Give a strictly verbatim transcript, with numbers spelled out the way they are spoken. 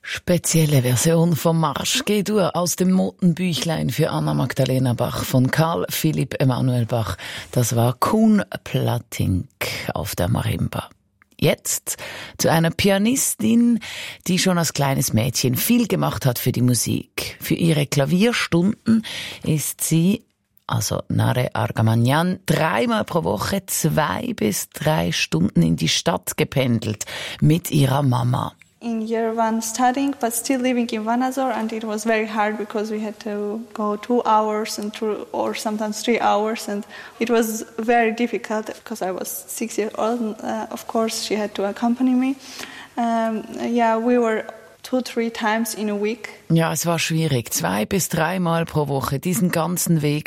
Spezielle Version vom Marsch G-Dur aus dem Notenbüchlein für Anna Magdalena Bach von Karl Philipp Emanuel Bach. Das war Kuhn Plattink auf der Marimba. Jetzt zu einer Pianistin, die schon als kleines Mädchen viel gemacht hat für die Musik. Für ihre Klavierstunden ist sie, also Nare Argamanyan, dreimal pro Woche zwei bis drei Stunden in die Stadt gependelt mit ihrer Mama. In year one studying, but still living in Vanazor, and it was very hard because we had to go two hours and two, or sometimes three hours, and it was very difficult because I was six years old. And, uh, of course, she had to accompany me. Um, yeah, we were two, three times in a week. Ja, es war schwierig. Zwei bis dreimal pro Woche diesen ganzen Weg